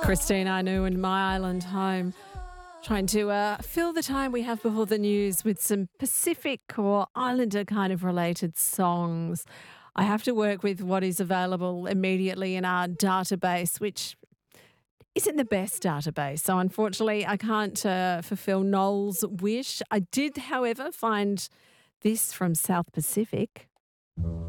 Christine Anu and My Island Home. Trying to fill the time we have before the news with some Pacific or Islander kind of related songs. I have to work with what is available immediately in our database, which isn't the best database. So unfortunately, I can't fulfill Noel's wish. I did, however, find this from South Pacific.